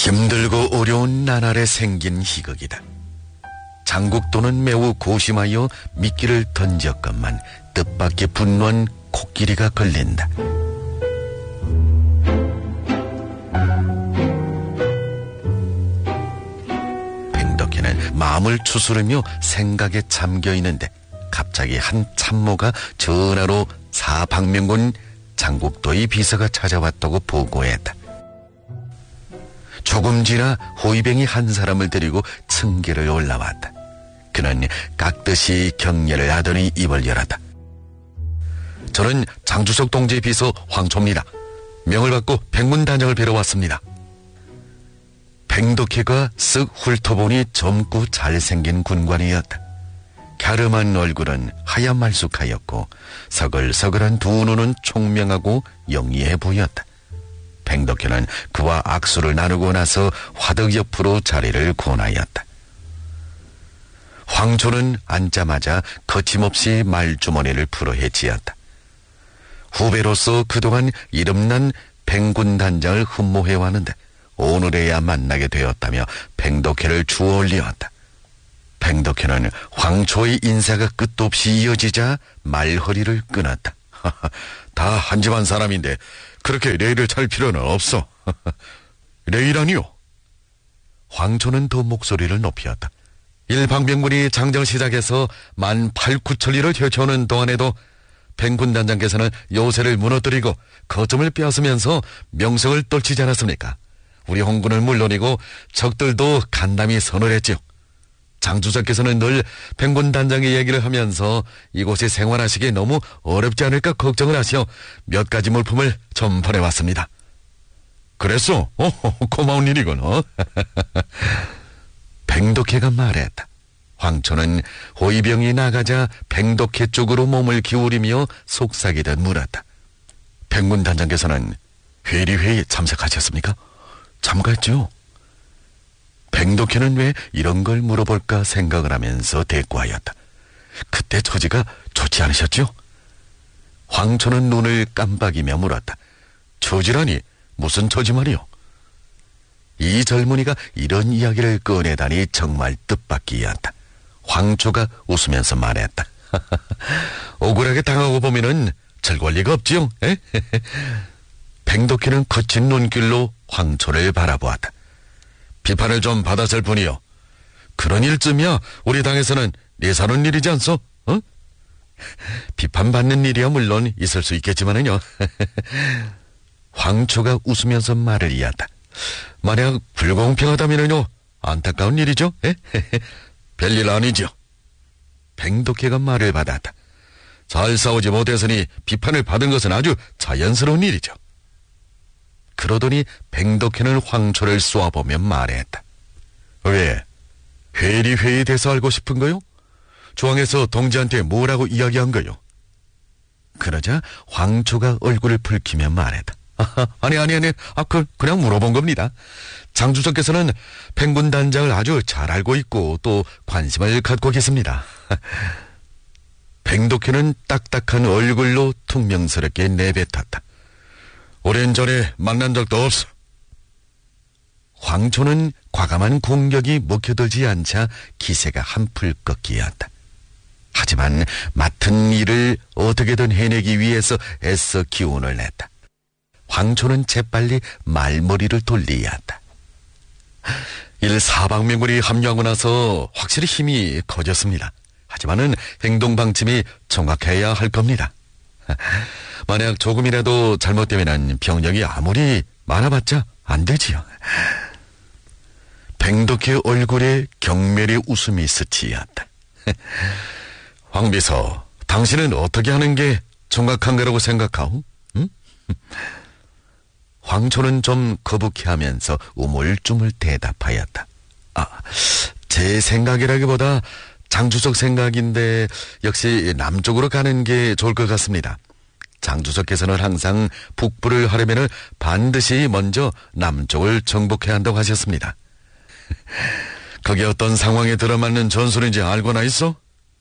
힘들고 어려운 나날에 생긴 희극이다. 장국도는 매우 고심하여 미끼를 던졌건만 뜻밖의 분노한 코끼리가 걸린다. 뱅덕회는 마음을 추스르며 생각에 잠겨있는데 갑자기 한 참모가 전화로 사방명군 장국도의 비서가 찾아왔다고 보고했다. 조금 지나 호위병이 한 사람을 데리고 층계를 올라왔다. 그는 깍듯이 경례를 하더니 입을 열었다. 저는 장주석 동지의 비서 황초입니다. 명을 받고 백문단장을 뵈러 왔습니다. 뱅덕회가 쓱 훑어보니 젊고 잘생긴 군관이었다. 갸름한 얼굴은 하얀 말쑥하였고 서글서글한 두 눈은 총명하고 영리해 보였다. 뱅덕회는 그와 악수를 나누고 나서 화덕 옆으로 자리를 권하였다. 황초는 앉자마자 거침없이 말주머니를 풀어헤치었다. 후배로서 그동안 이름난 뱅군단장을 흠모해왔는데 오늘에야 만나게 되었다며 뱅덕회를 주어올리었다. 뱅덕회는 황초의 인사가 끝도 없이 이어지자 말허리를 끊었다. 다 한 집안 사람인데 그렇게 레이를 찰 필요는 없어. 레이라니요? 황초는 더 목소리를 높였다. 일방병군이 장정 시작해서 18,9천리를 헤쳐오는 동안에도 뱅군단장께서는 요새를 무너뜨리고 거점을 빼앗으면서 명성을 떨치지 않았습니까? 우리 홍군은 물론이고 적들도 간담이 선언을 했지요. 장주석께서는 늘 뱅군단장의 얘기를 하면서 이곳에 생활하시기에 너무 어렵지 않을까 걱정을 하시어 몇 가지 물품을 좀 보내왔습니다. 그랬어? 고마운 일이군. 뱅덕회가 말했다. 황초는 호위병이 나가자 뱅덕회 쪽으로 몸을 기울이며 속삭이듯 물었다. 뱅군단장께서는 회리회의에 참석하셨습니까? 참가했죠. 뱅덕회는 왜 이런 걸 물어볼까 생각을 하면서 대꾸하였다. 그때 처지가 좋지 않으셨죠? 황초는 눈을 깜빡이며 물었다. 처지라니 무슨 처지 말이요? 이 젊은이가 이런 이야기를 꺼내다니 정말 뜻밖이었다. 황초가 웃으면서 말했다. 억울하게 당하고 보면은 즐거울 리가 없지요. 뱅덕회는 거친 눈길로 황초를 바라보았다. 비판을 좀 받았을 뿐이요. 그런 일쯤이야 우리 당에서는 네 사는 일이지 않소? 비판받는 일이야 물론 있을 수 있겠지만은요. 황초가 웃으면서 말을 이었다. 만약 불공평하다면은요 안타까운 일이죠. 별일 아니죠. 뱅덕회가 말을 받았다. 잘 싸우지 못했으니 비판을 받은 것은 아주 자연스러운 일이죠. 그러더니 뱅덕회는 황초를 쏘아보며 말했다. 왜? 회리회의에 대해서 알고 싶은 거요? 중앙에서 동지한테 뭐라고 이야기한 거요? 그러자 황초가 얼굴을 붉히며 말했다. 아니. 그냥 물어본 겁니다. 장주석께서는 뱅군단장을 아주 잘 알고 있고 또 관심을 갖고 계십니다. 뱅덕회는 딱딱한 얼굴로 퉁명스럽게 내뱉었다. 오랜전에 만난 적도 없어. 황초는 과감한 공격이 먹혀들지 않자 기세가 한풀 꺾이었다. 하지만 맡은 일을 어떻게든 해내기 위해서 애써 기운을 냈다. 황초는 재빨리 말머리를 돌리었다. 사방명군이 합류하고 나서 확실히 힘이 커졌습니다. 하지만은 행동 방침이 정확해야 할 겁니다. 만약 조금이라도 잘못되면 병력이 아무리 많아봤자 안 되지요. 뱅덕회 얼굴에 경멸의 웃음이 스치었다. 황비서, 당신은 어떻게 하는 게 정확한 거라고 생각하오? 응? 황초는 좀 거북해하면서 우물쭈물 대답하였다. 제 생각이라기보다 장주석 생각인데 역시 남쪽으로 가는 게 좋을 것 같습니다. 장주석께서는 항상 북부를 하려면 반드시 먼저 남쪽을 정복해야 한다고 하셨습니다. 그게 어떤 상황에 들어맞는 전술인지 알고나 있어?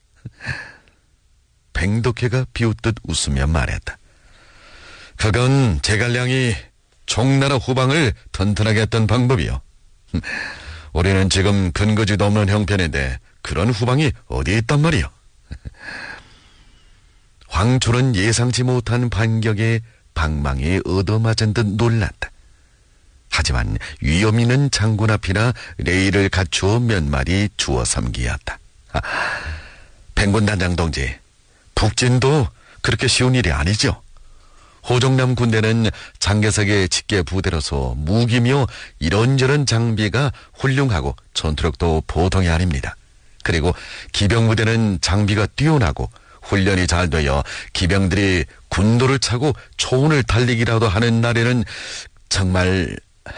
뱅덕회가 비웃듯 웃으며 말했다. 그건 제갈량이 총나라 후방을 튼튼하게 했던 방법이요. 우리는 지금 근거지도 없는 형편인데 그런 후방이 어디에 있단 말이오. 황초는 예상치 못한 반격에 방망이에 얻어맞은 듯 놀랐다. 하지만 위험 있는 장군 앞이나 레이를 갖추어 몇 마리 주워 삼기였다. 뱅군 단장 동지, 북진도 그렇게 쉬운 일이 아니죠. 호종남 군대는 장개석의 직계 부대로서 무기며 이런저런 장비가 훌륭하고 전투력도 보통이 아닙니다. 그리고 기병부대는 장비가 뛰어나고 훈련이 잘 되어 기병들이 군도를 차고 초원을 달리기라도 하는 날에는 정말...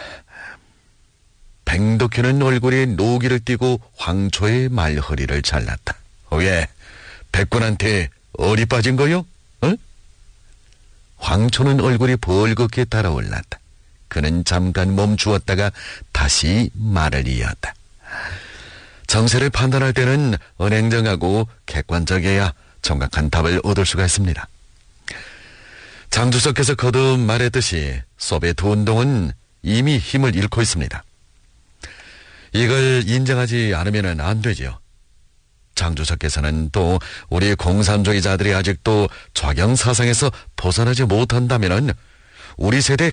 뱅덕회는 얼굴에 노기를 띠고 황초의 말허리를 잘랐다. 왜? 백군한테 어리 빠진 거요? 어? 황초는 얼굴이 벌겋게 달아올랐다. 그는 잠깐 멈추었다가 다시 말을 이었다. 정세를 판단할 때는 은행정하고 객관적이어야 정확한 답을 얻을 수가 있습니다. 장주석께서 거듭 말했듯이 소비에트 운동은 이미 힘을 잃고 있습니다. 이걸 인정하지 않으면 안 되죠. 장주석께서는 또 우리 공산주의자들이 아직도 좌경 사상에서 벗어나지 못한다면 우리 세대